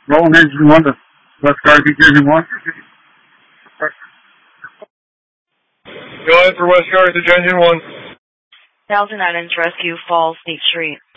Rolling engine 1 to West Carthage engine 1. Go ahead for West Carthage engine 1. Thousand Islands Rescue, Falls, State Street.